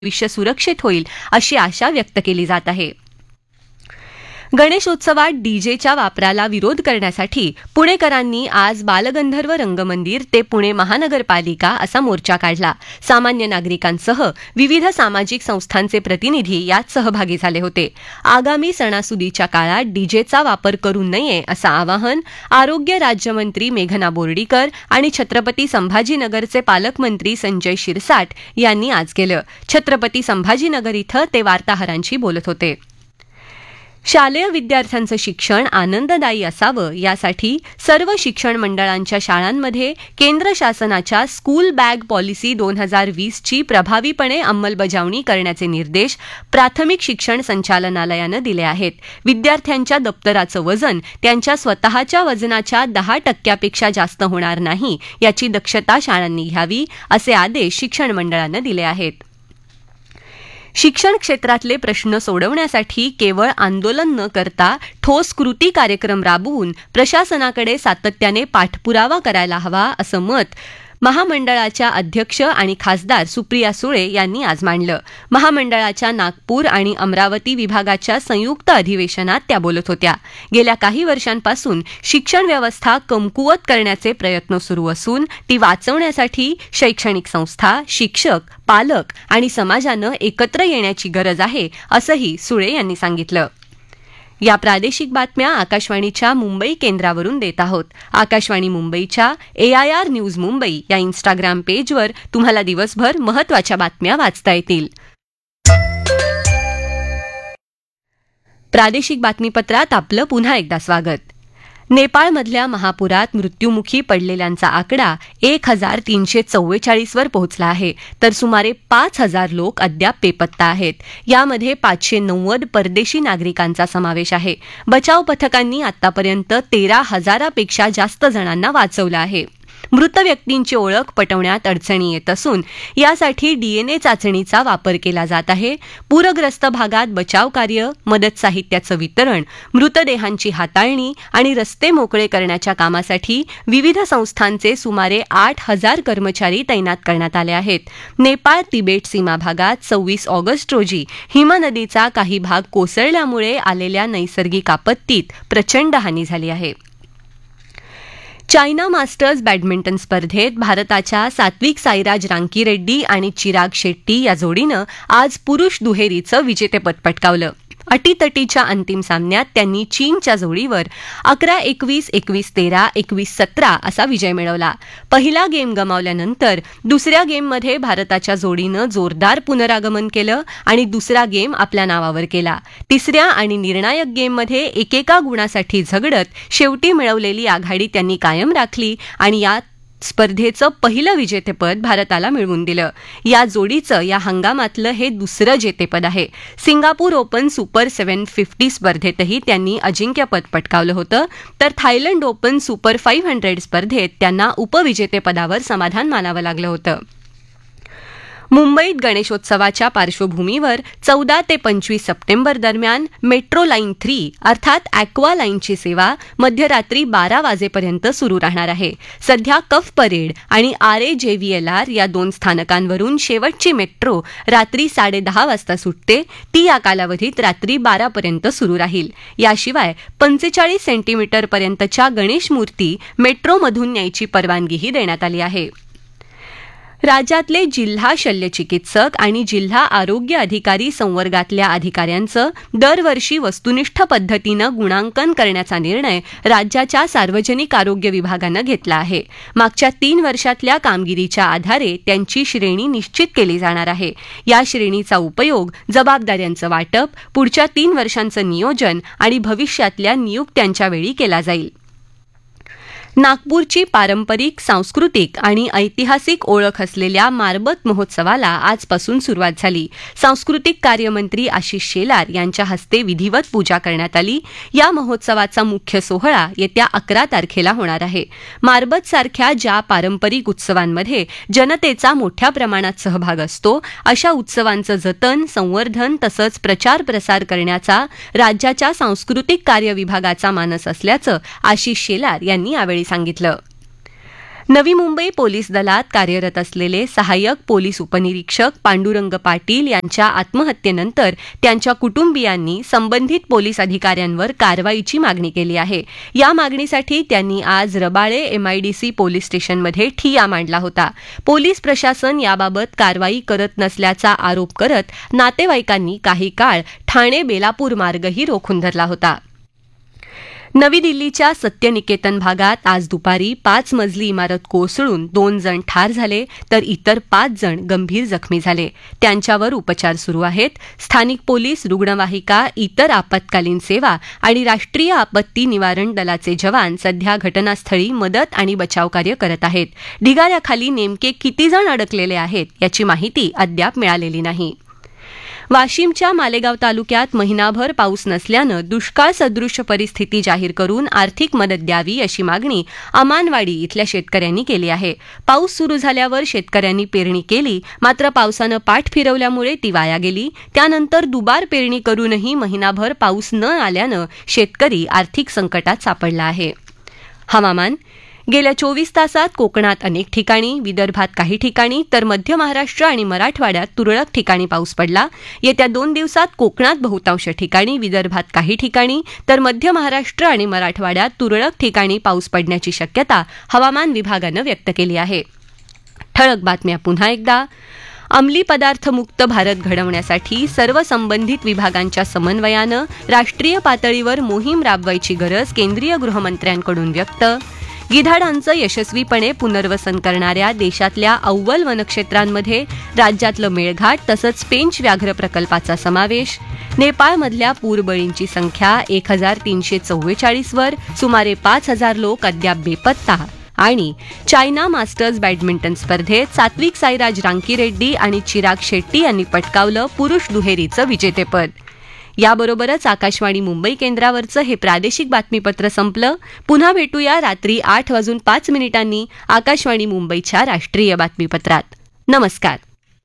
भविष्य सुरक्षित होईल अशी आशा व्यक्त केली जात आहे. गणेशोत्सवात डीजेच्या वापराला विरोध करण्यासाठी पुणेकरांनी आज बालगंधर्व रंगमंदिर ते पुणे महानगरपालिका असा मोर्चा काढला. सामान्य नागरिकांसह विविध सामाजिक संस्थांचे प्रतिनिधी यात सहभागी झाले होते. आगामी सणासुदीच्या काळात डीजेचा वापर करू नये असं आवाहन आरोग्य राज्यमंत्री मेघना बोर्डीकर आणि छत्रपती संभाजीनगरचे पालकमंत्री संजय शिरसाट यांनी आज केलं. छत्रपती संभाजीनगर इथं ते वार्ताहरांशी बोलत होते. शालेय विद्यार्थ्यांचं शिक्षण आनंददायी असावं यासाठी सर्व शिक्षण मंडळांच्या शाळांमध्ये केंद्र शासनाच्या स्कूल बॅग पॉलिसी 2020ची प्रभावीपणे अंमलबजावणी करण्याचे निर्देश प्राथमिक शिक्षण संचालनालयानं दिले आहेत. विद्यार्थ्यांच्या दप्तराचं वजन त्यांच्या स्वतःच्या वजनाच्या 10% जास्त होणार नाही याची दक्षता शाळांनी घ्यावी असे आदेश शिक्षण मंडळानं दिले आहेत. शिक्षण क्षेत्रातले प्रश्न सोडवण्यासाठी केवळ आंदोलन न करता ठोस कृती कार्यक्रम राबवून प्रशासनाकडे सातत्याने पाठपुरावा करायला हवा असं मत महामंडळाच्या अध्यक्ष आणि खासदार सुप्रिया सुळे यांनी आज मांडलं. महामंडळाच्या नागपूर आणि अमरावती विभागाच्या संयुक्त अधिवेशनात त्या बोलत होत्या. गेल्या काही वर्षांपासून शिक्षण व्यवस्था कमकुवत करण्याचे प्रयत्न सुरू असून ती वाचवण्यासाठी शैक्षणिक संस्था, शिक्षक, पालक आणि समाजानं एकत्र येण्याची गरज आहे असंही सुळे यांनी सांगितलं. या प्रादेशिक बातम्या आकाशवाणीच्या मुंबई केंद्रावरून देत आहोत. आकाशवाणी मुंबईच्या AIR न्यूज मुंबई या इन्स्टाग्राम पेजवर तुम्हाला दिवसभर महत्त्वाच्या बातम्या वाचता येतील. प्रादेशिक बातमीपत्रात आपलं पुन्हा एकदा स्वागत. नेपाळमधल्या महापुरात मृत्युमुखी पडलेल्यांचा आकडा 1344 वर पोहोचला आहे, तर सुमारे 5000 लोक अद्याप बेपत्ता आहेत. यामध्ये 590 परदेशी नागरिकांचा समावेश आहे. बचाव पथकांनी आतापर्यंत 13,000पेक्षा जास्त जणांना वाचवलं आहे. मृत व्यक्तींची ओळख पटवण्यात अडचणी येत असून यासाठी DNA चाचणीचा वापर केला जात आहे. पूरग्रस्त भागात बचाव कार्य, मदत साहित्याचं वितरण, मृतदेहांची हाताळणी आणि रस्ते मोकळे करण्याच्या कामासाठी विविध संस्थांचे सुमारे 8,000 कर्मचारी तैनात करण्यात आले आहेत. नेपाळ तिबेट सीमा भागात 26 ऑगस्ट रोजी हिमनदीचा काही भाग कोसळल्यामुळे आलेल्या नैसर्गिक आपत्तीत प्रचंड हानी झाली आहे. चायना मास्टर्स बॅडमिंटन स्पर्धेत भारताच्या सात्विक साईराज रांकीरेड्डी आणि चिराग शेट्टी या जोडीनं आज पुरुष दुहेरीचं विजेतेपद पटकावलं. अटीतटीच्या अंतिम सामन्यात त्यांनी चीनच्या जोडीवर 11-21, 21-13, 21-17 असा विजय मिळवला. पहिला गेम गमावल्यानंतर दुसऱ्या गेममध्ये भारताच्या जोडीनं जोरदार पुनरागमन केलं आणि दुसरा गेम आपल्या नावावर केला. तिसऱ्या आणि निर्णायक गेममध्ये एकेका गुणासाठी झगडत शेवटी मिळवलेली आघाडी त्यांनी कायम राखली आणि या स्पर्धेचं पहिलं विजेतेपद भारताला मिळवून दिलं. या जोडीचं या हंगामातलं हे दुसरं जेतेपद आहे. सिंगापूर ओपन सुपर 750 स्पर्धेतही त्यांनी अजिंक्यपद पटकावलं होतं, तर थायलंड ओपन सुपर 500 स्पर्धेत त्यांना उपविजेतेपदावर समाधान मानावं लागलं होतं. मुंबईत गणेशोत्सवाच्या पार्श्वभूमीवर 14 ते 25 सप्टेंबर दरम्यान मेट्रो लाईन 3 अर्थात ॲक्वा लाईनची सेवा मध्यरात्री 12 वाजेपर्यंत सुरू राहणार आहे. सध्या कफ परेड आणि RAJVLR या 2 स्थानकांवरून शेवटची मेट्रो रात्री 10:30 वाजता सुटते. ती या कालावधीत रात्री 12 पर्यंत सुरू राहील. याशिवाय 45 सेंटीमीटरपर्यंतच्या गणेश मूर्ती मेट्रोमधून न्यायची परवानगीही देण्यात आली आहे. राज्यातले जिल्हा शल्यचिकित्सक आणि जिल्हा आरोग्य अधिकारी संवर्गातल्या अधिकाऱ्यांचं दरवर्षी वस्तुनिष्ठ पद्धतीनं गुणांकन करण्याचा निर्णय राज्याच्या सार्वजनिक आरोग्य विभागानं घेतला आहे. मागच्या 3 वर्षातल्या कामगिरीच्या आधारे त्यांची श्रेणी निश्चित केली जाणार आहे. या श्रेणीचा उपयोग जबाबदाऱ्यांचं वाटप, पुढच्या 3 वर्षांचं नियोजन आणि भविष्यातल्या नियुक्त्यांच्या वेळी केला जाईल. नागपूरची पारंपरिक, सांस्कृतिक आणि ऐतिहासिक ओळख असलेल्या मारबत महोत्सवाला आजपासून सुरुवात झाली. सांस्कृतिक कार्यमंत्री आशिष शेलार यांच्या हस्ते विधिवत पूजा करण्यात आली. या महोत्सवाचा मुख्य सोहळा येत्या 11 तारखेला होणार आहे. मारबत सारख्या ज्या पारंपरिक उत्सवांमध्ये जनतेचा मोठ्या प्रमाणात सहभाग असतो, अशा उत्सवांचं जतन, संवर्धन तसंच प्रचार प्रसार करण्याचा राज्याच्या सांस्कृतिक कार्य विभागाचा मानस असल्याचं आशिष शेलार यांनी यावेळी सांगितलं. नवी मुंबई पोलीस दलात कार्यरत असलेले सहाय्यक पोलीस उपनिरीक्षक पांडुरंग पाटील यांच्या आत्महत्येनंतर त्यांच्या कुटुंबियांनी संबंधित पोलीस अधिकाऱ्यांवर कारवाईची मागणी केली आहे. या मागणीसाठी त्यांनी आज रबाळे MIDC पोलीस स्टेशनमध्ये ठिय्या मांडला होता. पोलीस प्रशासन याबाबत कारवाई करत नसल्याचा आरोप करत नातेवाईकांनी काही काळ ठाणे बेलापूर मार्गही रोखून धरला होता. नवी दिल्लीच्या सत्यनिकेतन भागात आज दुपारी 5 मजली इमारत कोसळून 2 जण ठार झाले तर इतर 5 जण गंभीर जखमी झाले. त्यांच्यावर उपचार सुरू आहेत. स्थानिक पोलीस, रुग्णवाहिका, इतर आपत्कालीन सेवा आणि राष्ट्रीय आपत्ती निवारण दलाचे जवान सध्या घटनास्थळी मदत आणि बचावकार्य करत आहेत. ढिगाऱ्याखाली नेमके किती जण अडकलेले आहेत याची माहिती अद्याप मिळालेली नाही. वाशिमच्या मालेगाव तालुक्यात महिनाभर पाऊस नसल्यानं दुष्काळ सदृश परिस्थिती जाहीर करून आर्थिक मदत द्यावी अशी मागणी अमानवाडी इथल्या शेतकऱ्यांनी केली आहे. पाऊस सुरू झाल्यावर शेतकऱ्यांनी पेरणी केली, मात्र पावसानं पाठ फिरवल्यामुळे ती वाया गेली. त्यानंतर दुबार पेरणी करूनही महिनाभर पाऊस न आल्यानं शेतकरी आर्थिक संकटात सापडला आहे. हवामान. गेल्या 24 तासात कोकणात अनेक ठिकाणी, विदर्भात काही ठिकाणी तर मध्य महाराष्ट्र आणि मराठवाड्यात तुरळक ठिकाणी पाऊस पडला. येत्या 2 दिवसात कोकणात बहुतांश ठिकाणी, विदर्भात काही ठिकाणी तर मध्य महाराष्ट्र आणि मराठवाड्यात तुरळक ठिकाणी पाऊस पडण्याची शक्यता हवामान विभागानं व्यक्त केली आहे. ठळक बातम्या पुन्हा एकदा. अंमली पदार्थमुक्त भारत घडवण्यासाठी सर्व संबंधित विभागांच्या समन्वयानं राष्ट्रीय पातळीवर मोहीम राबवायची गरज केंद्रीय गृहमंत्र्यांकडून व्यक्त. गिधाडांचं यशस्वीपणे पुनर्वसन करणाऱ्या देशातल्या अव्वल वनक्षेत्रांमध्ये राज्यातलं मेळघाट तसंच पेंच व्याघ्र प्रकल्पाचा समावेश. नेपाळमधल्या पूरबळींची संख्या 1344 वर, सुमारे 5000 लोक अद्याप बेपत्ता. आणि चायना मास्टर्स बॅडमिंटन स्पर्धेत सात्विक साईराज रांकीरेड्डी आणि चिराग शेट्टी यांनी पटकावलं पुरुष दुहेरीचं विजेतेपद. याबरोबरच आकाशवाणी मुंबई केंद्रावरचं हे प्रादेशिक बातमीपत्र संपलं. पुन्हा भेटूया रात्री 8:05 आकाशवाणी मुंबईच्या राष्ट्रीय बातमीपत्रात. नमस्कार.